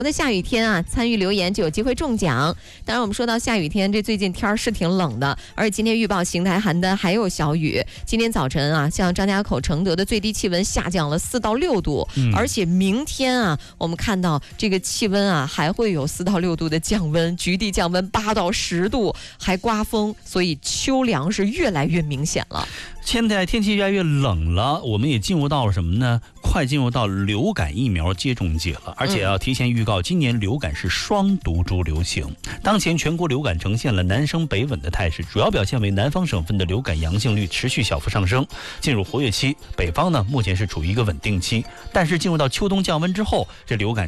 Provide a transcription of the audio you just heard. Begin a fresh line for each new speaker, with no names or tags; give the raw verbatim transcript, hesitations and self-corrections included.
在下雨天啊，参与留言就有机会中奖。当然，我们说到下雨天，这最近天儿是挺冷的，而且今天预报邢台、邯郸还有小雨。今天早晨啊，像张家口、承德的最低气温下降了四到六度，嗯、而且明天啊，我们看到这个气温啊还会有四到六度的降温，局地降温八到十度，还刮风，所以秋凉是越来越明显了。
现在天气越来越冷了，我们也进入到了什么呢？快进入到流感疫苗接种季了，而且要提前预告，今年流感是双毒株流行。当前全国流感呈现了南升北稳的态势，主要表现为南方省份的流感阳性率持续小幅上升，进入活跃期。北方呢，目前是处于一个稳定期，但是进入到秋冬降温之后，这流感